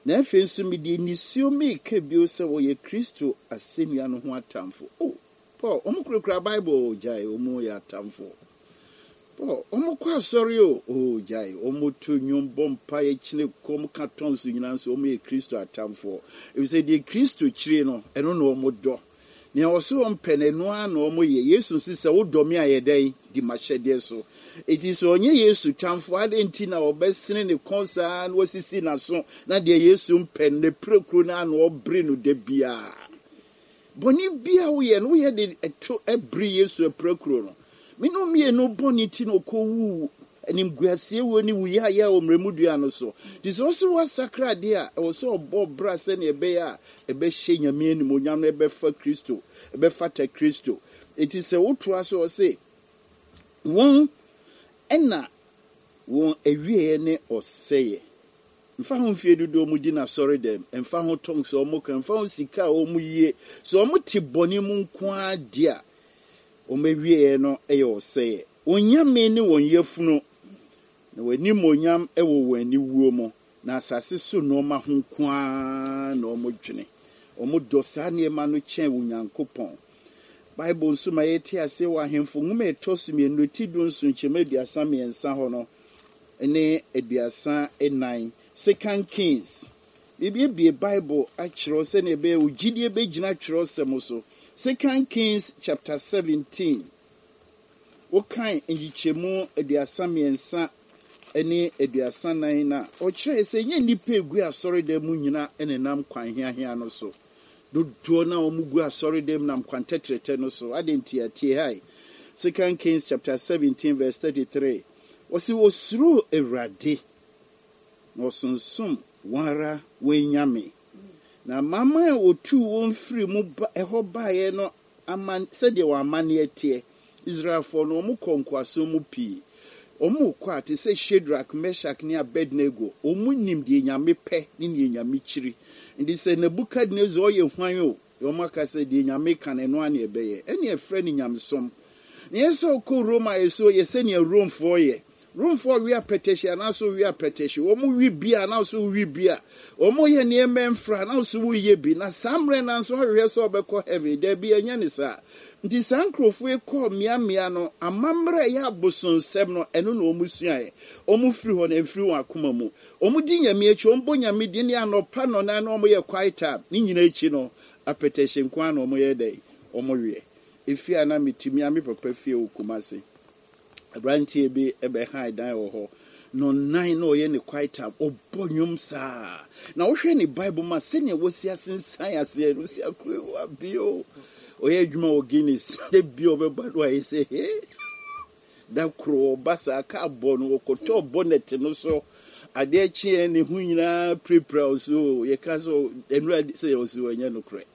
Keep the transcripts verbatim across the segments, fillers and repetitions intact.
na afi nso me di nisio me ka bio se wo ye Kristo asenua no ho atamfo. Oh, Paul, omo kurakura Bible jai omo ya atamfo. Paul, omo kwa sorry o, oh jai, omo tu nyumbo mpa ye chine kom katon so nyina so omo ye Kristo atamfo. If say the Kristo chire no, eno no omo do. Ni also ompene no an omo ye Yesu sise wo do me ayedai di machede so. It is onye Yesu tamfo ade nti na obesene ne konsa na wasisi na so na de Yesu mpene ne prekru na na obre no de bia. Boni bia wo ye no ye de eto ebre Yesu prekru no. Me no me no boni ti no ko wu anim guasie wo ni wu ya ya omremudua no so. This also was sacred there. E was so bob brass na ebe ya ebe hye nyame anim onyam na ebe fa Kristo ebe fata Kristo. It is a wotu aso say won ena won ewie ne oseye mfa ho fie dodo mu di na sorry dem mfa ho tong so mo kan mfa ho sika o mu yie so mo ti boni mu nko adia o mewie no eye oseye onyame ne won yafunu na wani monyam ewo wani wuo mo na asase so no ma ho nko a na o mo dwene o mo dosa ne ma no chen wonyankopon Bible nso ma yeti ase wa hemfo nwuma etosumi no ti do nso nchema aduasa me ensa ho no ene aduasa enan Second Kings bibie bie Bible a kyerɛ se na ebe ugidie be gina kyerɛ se mo so Second Kings chapter seventeen wo kan ngichemu aduasa me ensa ene aduasa nan na o kyerɛ se nye nipa egu asɔre da mu nyina ene nam kwan hiahia no so do do na omugu asori dem nam kwantetrete no so adenti atie hai Second Kings chapter seventeen verse thirty-three wasi osuru Ewurade no sunsum wara wenyame na mama otu won firi mu eho baaye no aman sede wa amane atie Israel for no mu konkwaso mu pi omu kwa te se Shadrach Meshach ne Abednego omu nim de nyame pe ne ne nyame chiri ndi se Nebukadnezar oye hwan o yomaka se de nyame kan eno ane ebeye ene efre ni nyamsom ne yeso ko Roma yeso yese ne Rome for ye Rome for we apetesha na so we apetesha omu wi bia na so wi bia omu ye ne memfra na so wi ye bi na samre na so hwe so obekọ heaven da bi enya ne sa nti sankrofo e ko mia mia no amamre ya bosonsem no eno no omusuae omu firi ho na firi wa akoma mu omu di nyame echi ombo nyame di ne anopa no na na omu ye kwaita ni nyina echi no apeteshe kwa na omu ye dai omu wie efi ana mitimi ami papa fie okumase abranti ebe ebe ha dan wo ho no nine no ye ne kwaita obonyum sa na wo hwe ne Bible ma se ne wo sia sensan ase no sia kwa bio oye adwuma o Guinness de bio be bado ayi say eh da kro basa ka bono okoto bonnet no so ade achi ne hu nyina prepare so ye ka so enu say o so anya no kre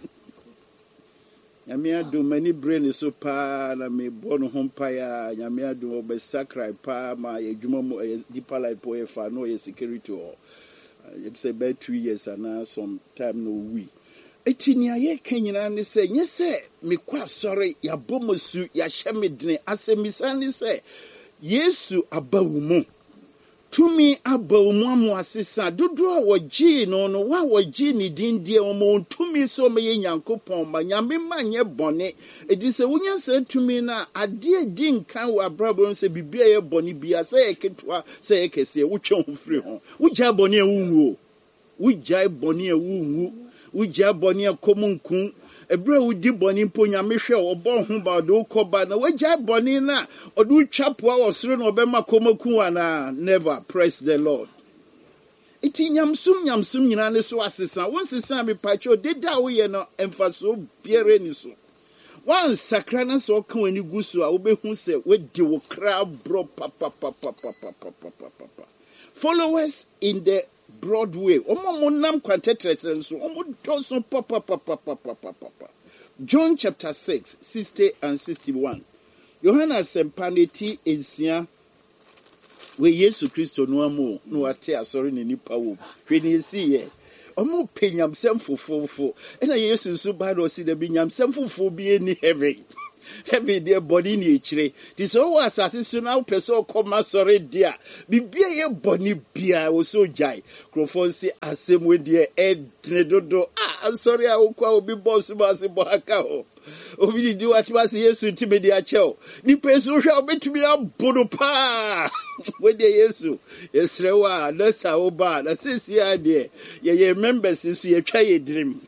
nyame adu mani brain so pa na me bono hompa ya nyame adu obe sacrifice pa ma ye adwuma mo deeper life po e fa no ye security o ye say be two years and some time no we etinia ye kenyina ne se nye se mekwa sori ya bomosu ya hyemedene asemisa ne se Yesu abawumu tumi abawumu amu asesa dodo a wogi no no wa wogi ni dindie omo tumi so me Nyankopon ma nyame manye bone edi se wonya se tumi na ade di nkan wa brabo se bibia ye bone bia se eketwa se ekese wotwe ho firi ho wogya bone ewuwu wogya bone ewuwu wogya bone akomunkun ebra wudi bone mpo nyame hwe obo ho ba do koba na wogya bone na odu twapoa osoro na obema komakun ana never. Praise the Lord. Iti nyamsum nyamsum nyina ne so asesa won sesa me pacho deda wo ye no emfaso biere ni so wan sakra na so kan wani gusu a wo behu se wedi wo kra bro pa pa pa pa pa pa pa pa. Followers in the Broadway omo mo nam kwantetre so omo do so pa pa pa pa pa pa pa. John chapter six sixty and sixty-one. Yohana sempaneti ensia we Yesu Kristo no amu no ate asori ne nipa wo hwe ne si ye omo penyam sem fofofo ena Yesu so ba do si da bi nyam sem fofo bi eni heaven Heaven dear body ni chire. This all assassin so now person come sorry dear. Bibia ye body bia was so jai. Crofon say asem we dear ed do ah I'm sorry I will kwa be boss basi boaka ho. Obi di what was yesu ntime dia cheo. Ni person hwa obetumi abono pa. We de yesu. Yesrewa na sa oba na sisi ade. Ye ye members so ye twa ye dream.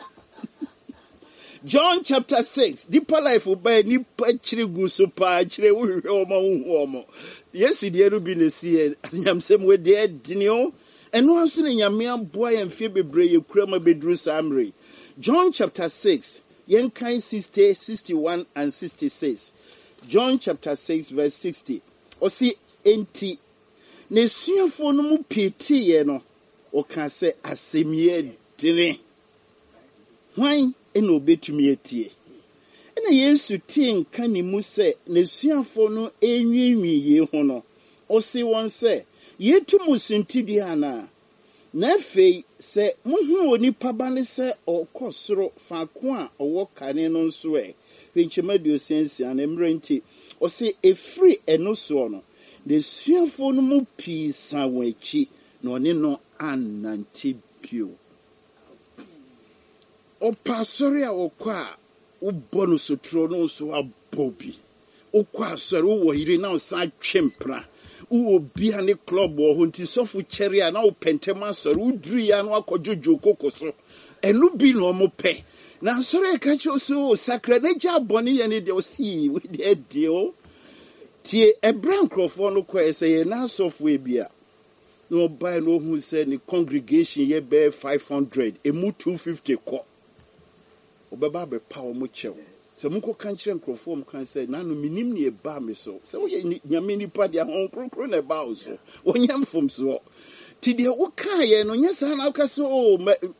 John chapter six, deeper life obey ni pachiri gusu pa chire wo hwe omo hu omo. Yesu de eru bi na sie nyamsem we de dinio eno anso ne nyame aboa ye mfie bebre ye kura ma bedru samre. John chapter six, yen kan sixty, sixty-one and sixty-six. John chapter six verse sixty. Osi enti ne suafo no mu piti ye no o kan se asemie dine. Hwan eno betumi etie. Ena Yesu tie nka ni mu se nesuafo no enwiinwi ye ho no. Osi won se yetu musinti ana. Na afei se muhu onipa ba ne se okosoro faako a owo kane no nso e. Hwenchema diosensia na mrenti. Osi efri eno so no. Nesuafo no mu pi sawachi na one no ananti bio. O pasori a okwa u bonu sotro no so abobi okwa sori wo hire na sa twempra u obi ane club wo hunti sofu chere a na o pentema sori u duru ya no akojojo kokoso enu bi no mo pe na sori ka cho so sakra na ja boni ye ne de o si we de dio tie ebran crofo no ko ese ye na sofu e bia no buy no hu say ni congregation ye be five hundred emu two fifty ko obeba be pa omo chew se munko kan kire nkrofo mo kan say nanu minim ne ba me so se wo nyame nipa de hon krokro na ba so onyam fom so ti de wo kan ye no nyesa na ka so o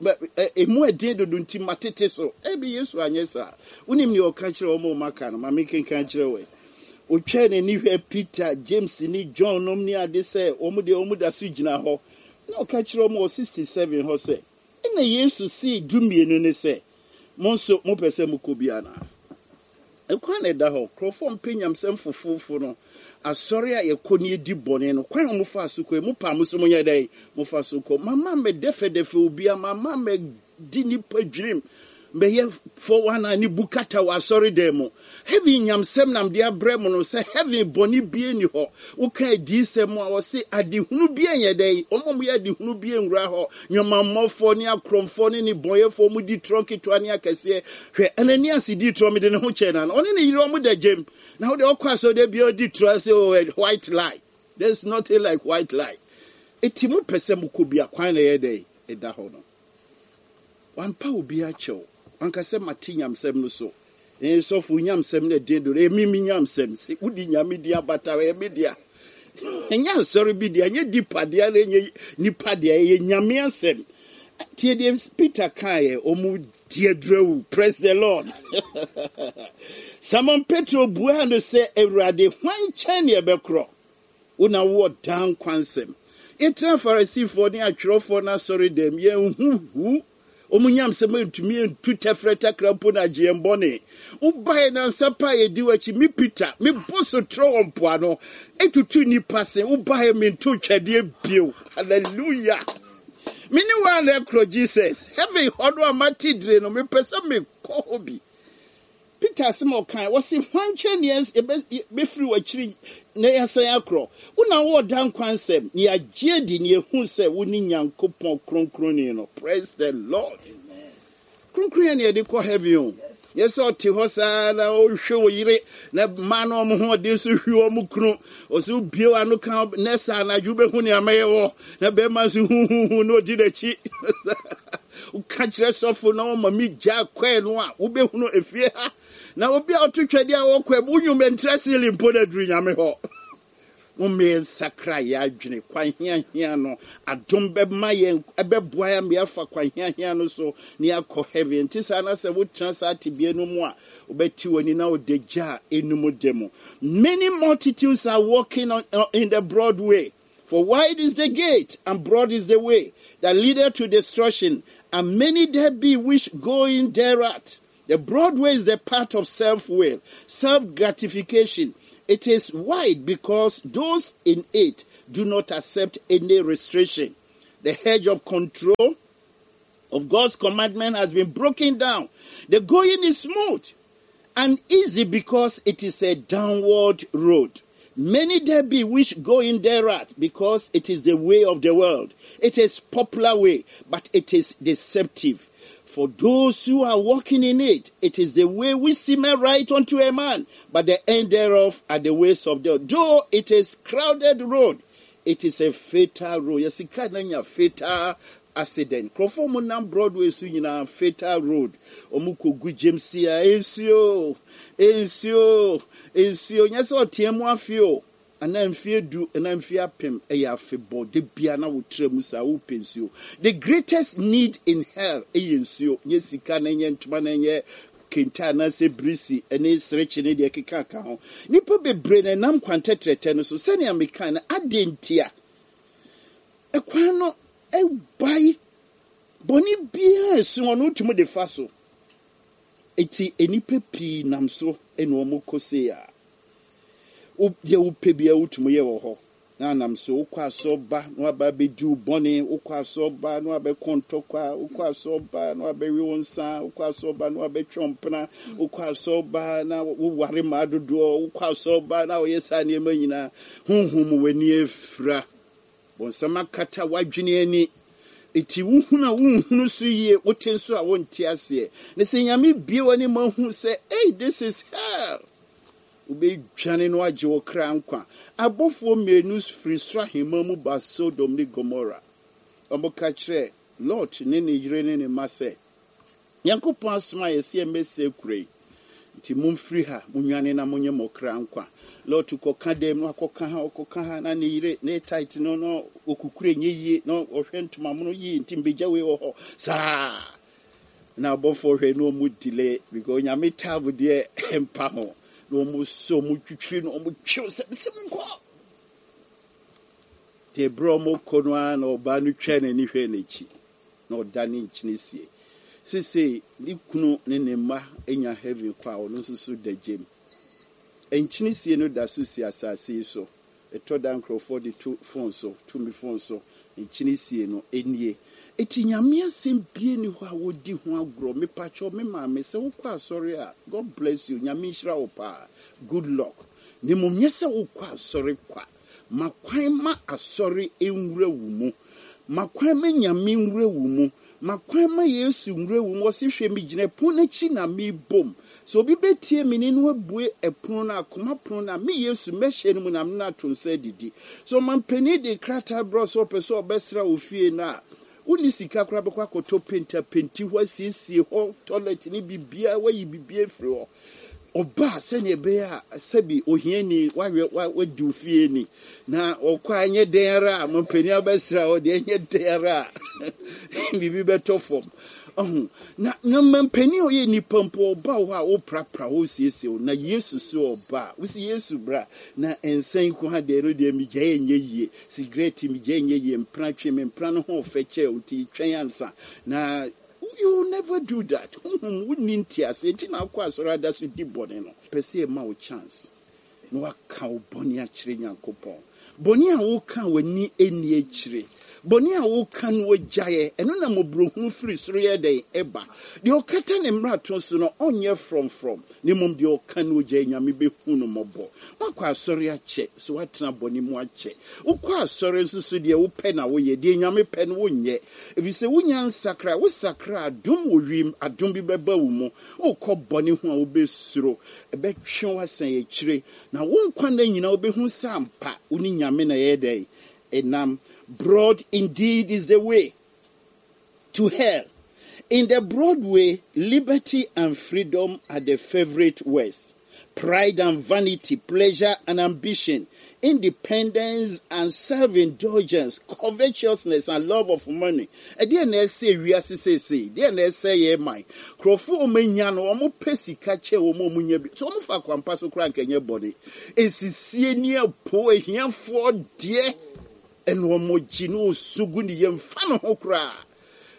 emu ade dodo nti matete so e bi Yesu anyesa unim ne o kan kire omo maka no ma me ken kan kire we o twa ne ni hwe Peter James ni John nom ni ade say omo de omo da so gina ho na o kan kire omo sixty-seven ho say ina Yesu si dumienu ne say monso mo pese mo kobiana e kwa na da ho krofo mpenyam sem fofofo no asori a ye koni edi bone no kwa mo fa so ko mo pa mo so mo nya dai mo fa so ko mama me defe defe obia mama me di ni padwrim me ye for one ani bukata wa asori demo heavy nyam sem nam dia brem no se heavy bone bie ni ho wo kan di sem a wo se adehunu bie nya dai omo mo ye adehunu bie nwura ho nyomammofo ni akromfo ni boyefo mu di tronki to ani akase hwe anani asidi tro me de ne ho che na oni ne yiro mo da jem na wo de okwa so de bie di tro say white lie. There's nothing like white lie. Etimu pese mu kobia kwan na ye dai e da ho no wan pa obi a chew anka se matinyam sem no so e so fu nyam sem na den do e mimi nyam sem se udi nyame dia bata we media enya sorry bi dia nye dipa dia na nye nipa dia ye nyame asem tie dem Peter kai omu die drew. Praise the Lord. Simon Petro bua no se ewrade hwan chan ye bekro una wo dan kwansem etra Pharisee for ni atwerofo na sorry dem ye hu omunyam se mentumi entu tefreta krampo na giembone ubae na nsapa ye diwachi mi Peter mi boso tro ompoa no etutu ni pase ubae mentu twade bio. Hallelujah. Mini one ekro Jesus heavy hodo amati dire no me pese me kobi Peter Simon kan wasi hwanche nies be free wachiri na yasan akro una wo dan kwansem ni agye di ni ehu se woni nyankopon kronkron no. Praise the Lord. Amen. Kronkron ni de ko heavy on yes o ti hosa na o hwe wo yire na ma no mo ho de so hwe o mu kru o so bio anu kan nesa na jube hu ni amaye wo na be ma so hu hu no di da chi u ka kire sofo na o mami ja kwa no a wo be hu no efie ha na obi a otwetwade a wo kwa bu nyum interest limpo na duru nyame ho mo me sakra ya adwene kwan hia hia no adom be maye ebeboa ya me afa kwan hia hia no so ni akọ heaven tisa na se wo transa tibie no mu a obeti woni na odeja enum demo. Many multitudes are walking on uh, in the broad way, for wide is the gate and broad is the way that leadeth to destruction, and many there be which go in thereat. The broad way is the path of self-will, self-gratification. It is wide because those in it do not accept any restriction. The hedge of control of God's commandment has been broken down. The going is smooth and easy because it is a downward road. Many there be which go in thereat because it is the way of the world. It is popular way, but it is deceptive. For those who are walking in it, it is the way which seemeth right unto a man, but the end thereof are the ways of the, though it is crowded road, it is a fatal road. Yes, it can't be a fatal accident. Krofomo nam Broadway so yina fatal road. Omuko gu James ya ensio, ensio, ensio. Nyasa otiemu afio. Ana mfie du, ana mfie apem eya afebo de bia na wotrem sa wo pensio. The greatest need in hell eyensio. Nye sika na nye ntuma na nye kenta na se brisi ene sreche ne de keka ka ho. Nipa bebre na nam kwantetrete no so sene ameka na adentia. Ekwan no e bai boni bia esu ono tumu de faso. Eti enipa pi nam so eno omo kose ya. Ye upebia utumuye woho na nam so ukwa soba no aba bedu boni ukwa soba no aba kontokwa ukwa soba no aba wiwonsa ukwa soba no aba twompna ukwa soba na ware madodo ukwa soba na oyesa ne manyina hunhum wani efra bonsama kata wadwene ani eti wuhuna wuhunu so ye wotenso a wonti ase ne se nyame bie wani mahu se hey, this is hell. Ube jane no aje wo kra nkwa abofo menu free sra hemamu ba Sodom ni Gomorrah omoka kire Lot ne ne yire ne ne mase Yankopon asoma yesi emese kure nti mumfiri ha munwane na munye mokra nkwa Lot koka dem no akoka ha okoka ha na ne yire ne tight no no okukure nyeye no ohwe ntoma muno yi nti mbeja we wo ho sa na abofo hwe no mu delay because nyame tabu de empa ho no mu so mu twitwi no mu twiw se se nko te bro mo konwa na oba no twa na ni hwe na chi na oda ni nchine sie sese ni kunu ne ne ma enya heaven kwa ono susu da jem enchine sie no da so si asase so etoda nkrofo de two phone so two me phone so enchine sie no enie eti nyame asem bie ni ho a wodi ho agro me pacho me ma me se wokwa asori a God bless you nyame hira wo pa good luck ni mum nyese wokwa asori kwa makwan ma asori enwura wu mu makwan ma nyame enwura wu mu makwan ma Yesu enwura wu mu se hwe me gine pon na chi na me bom so obi betie me ni no abue epon na akoma pon na me Yesu mehye no mu na me na tonsa didi so man peni de krata bro so peso obesra ofie na uni sika kura bekwa koto penta penti ho siesie ho toilet ni bibia wayi bibia firi ho oba se ne be a sabi ohiani wawe wadu fie ni na okwa anye denra mpeni abesra o de anye denra bibi beto fom oh na na mpeni o ye ni pampo oba ho a o prapra ho siesie na Yesu so oba wisi Yesu bra na ensan ko ha de no de mi gye enye yie cigarette mi gye enye yie mpra twe me mpra no ho feche unti twen ansa na you will never do that. We need to say it na kwa so rather so di bone no. Pese ma wo chance. No aka wo bone a kire Nyankopon. Bone a wo kan wani eni a kire. Bone a wo kan wo gyae eno na mobrohu firi soro ye den eba. De okata ne mrato so no onye from from. Ne mom de okan wo gyae nyame behu no mobo. Makwa asori a che so watena bone mu a che. Ukwa asori nsusu de wo pe na wo ye de nyame pe no wo nye. If you say wo nyan sakra wo sakra adum wo wim adum bi beba wo mu. Ukọ bone hu a wo besuro ebe twen wasan ye kire. Na wo nkwa na nyina wo behu sampa uni nyame na ye dey. Enam broad indeed is the way to hell. In the broad way, liberty and freedom are the favorite words. Pride and vanity, pleasure and ambition, independence and self-indulgence, covetousness and love of money. And then they say, we are say, say, then they say, yeah, my. Crofo omenyano, omo pesi kache omo munye. So omo fa kwampaso krank enye body. Esi sienia po e hian for dear. And one more gino suguni yem fan hokra.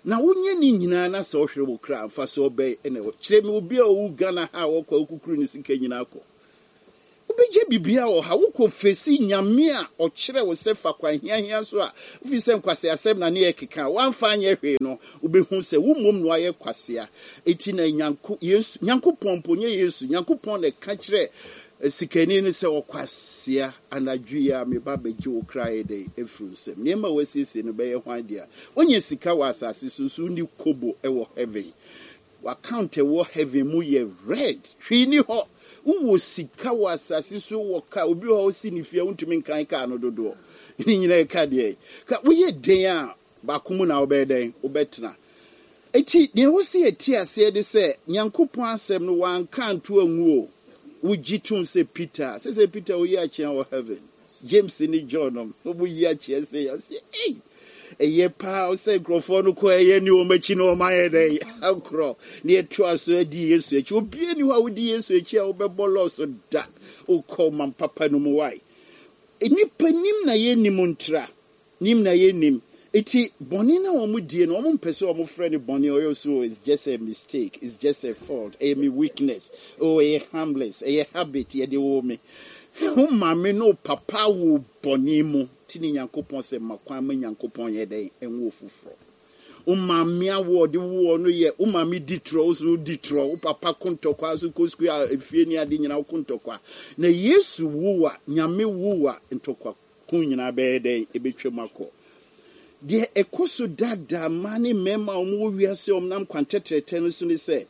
na wonye ni nyina na se ohwere wo kra mfa so obey ene wo kire me obi a wo Ghana ha wo kwa okukuru ni sika nyina akọ obeje bibia wo ha wo ko fesi nyame a o kire wo se fa kwa hiahia so a ofi se nkwase asem na ne ekeka wamfa anye hwe no obehu se wo mom no aye kwase a eti na nyanko Yesu nyanko pomponye Yesu nyanko pon ne ka kire sikani ni se okwasea anadwia me ba beji wo krae de efrunsem niema wasiesie no beye hwan dia onye sika wa asase susu ni kobo e wo heaven wa count e wo heaven mu ye red hwini ho wo sika wa asase su wo ka obi ho si ni fie untumi nkan ka no dodo ni nyina ka de ka wo ye den a ba kumu na wo be den wo betena eti ne wo si eti ase de se nyankopon asem no wan kanto anwu Ujitum se Peter, say say Peter we are in heaven. James ni John, no we are say say hey. E ye pa say microphone ko e ni o machi no ma ye dey. Akro. Ni etu aso di Yesu echi. Obi ni wa odi Yesu echi a obebolo so da. O call man papa no mo wai. E nipa nim na ye nim ntra. Nim na ye nim. Iti boni na omu die no omu mpese omu friend boni oyo so is just a mistake, it's just a fault, a me weakness, oh a harmless, a habit ye de wo me. O mame no papa wo boni mu tini Nyankopon se makwan me Nyankopon ye den enwo fufuro. O mame awo de wo no ye o mame ditro so ditro o papa kontokwa so kosku a efie ni ade nyina kontokwa. Na Yesu wuwa nyame wuwa ntokwa kun nyina be den ebetwem akọ. De ekoso dada mani mema omu wiase omnam kwantetrete no so ni se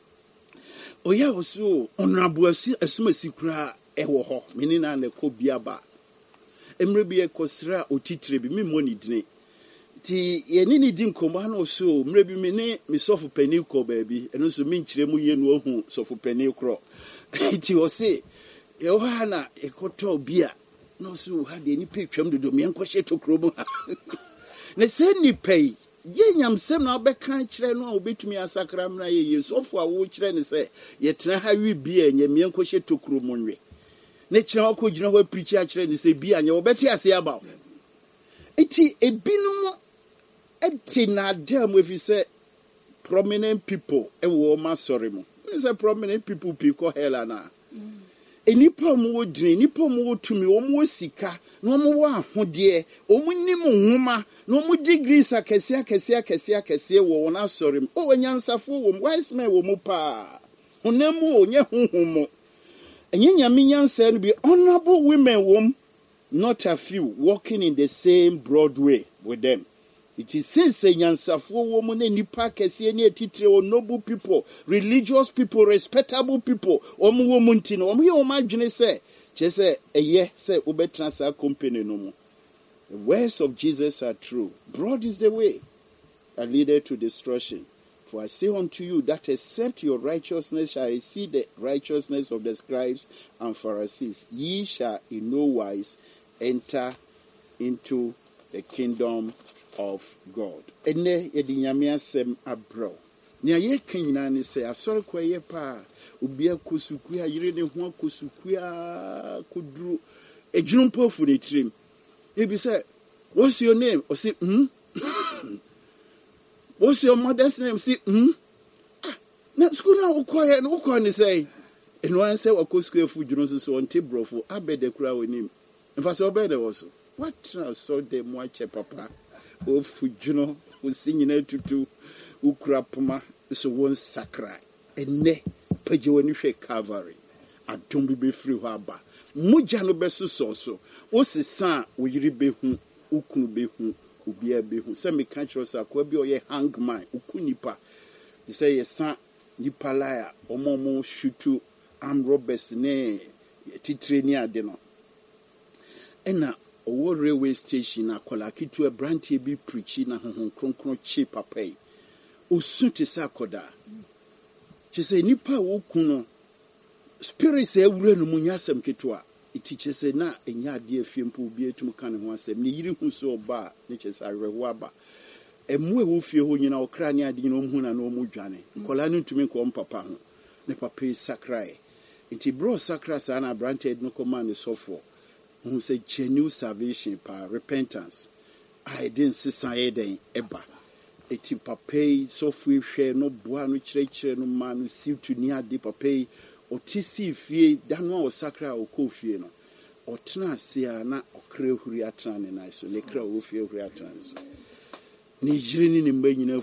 oya oso onrabu asi asumasi kura ewo ho meni na na ko biaba emre bi ekosra otitire bi mi moni dine ti ye ni ni din komba na oso mre bi meni mi sofu pani ko baabi eno so mi nkire mu ye no ohu sofu pani kro ti o se e o ha na ekoto bia no so ha de ni pe twam dodo mi enko hye to kro mu ne se ni pay ye nyamsem na obeka kire no obetumi asakra mra ye Yesu ofo a wo kire ne se ye tena ha wi bia nyame enko hye to kro mu nwe ne kire akọ gina ho preach a kire ne se bia nya obeti ase aba eti ebinum eti na dem we fi se prominent people e wo ma sorry mo say prominent people people hell na enipa mo wodini nipa mo wotumi wo mo sika no mo wo ahode o mo nim nhoma no mo degrees akese akese akese akese wo wona sorry o wanyansafo wo wise man wo mo pa honemu onye honhomo enye nyame nyansa no be honorable women wo not a few walking in the same broad way with them. It is since a nyansafo wo mo na nipa kese ni etitire o noble people, religious people, respectable people. Omo wo mo ntino, omo ye o madwene se, che se eye se obetra sa company no mo. The words of Jesus are true. Broad is the way that leadeth to destruction. For I say unto you that except your righteousness shall exceed the righteousness of the scribes and Pharisees, ye shall in no wise enter into the kingdom of God. Ene yedi nyame asem abro. Nia ye kanyina ne se asore kwaye pa obi akosuku ayire ne ho akosuku a koduru ejunumpo fu ne trim. Ebi say, what's your name? Or say, hmm? What's your mother's name? Say, hmm? Ah, na school na ukwaye no ukwa ne say. Eno an say wakosuku afu juno so so on tebrofo abede kura onim. Mfa se obede wo so. What na so dem wa che papa? O fujuno o sinyina tutu ukrapuma so won sakra enne page woni hwe Calvary adom bi be free ho aba muja no beso so so o sesa o yiri behu ukunu behu obi a behu se me ka kiro sa kwa bi o ye hangman ukunipa they say yesa nipa laya omomo shutu am robbers ne titire ni ade no ena owo railway station akola kitu a branch bi preachi na honhon kronkron chi papai osunte sakoda chese nipa wo kuno spirit se awure no munyasem ketwa iti chese na enya ade afiempo bi etum kan ho asem ne yiri hu so oba ne chese awewo aba emu e wo fie ho nyina okra ne ade nyina omhu na no mu dwane kola no ntumi ko papa ho ne papa sakrai iti bro sakra sa na branch no command sofo who say genuine salvation par repentance. I didn't see Sayeden eba. eti papa yi sɔfo hwɛ no boa no kyerɛkyerɛ no ma no siw tu ni ade papa yi ɔte si fie da no a ɔsakra a ɔkɔ fie no ɔtena ase a na ɔkra huri atena ne nan so ne kra wɔ fie huri atena ne so ne yiri ne ne mba nyina